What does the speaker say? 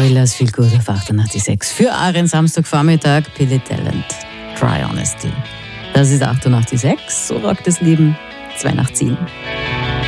Gorillas Feel Good auf 88.6. Für euren Samstagvormittag, Billy Talent, Dry Honesty. Das ist 88.6, so rockt das Leben, 2 nach 10.